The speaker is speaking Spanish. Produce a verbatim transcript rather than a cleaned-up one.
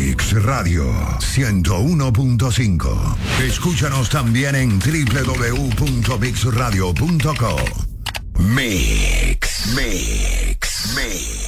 Mix Radio ciento uno punto cinco. Escúchanos también en doble u doble u doble u punto mix radio punto com. Mix, Mix, Mix.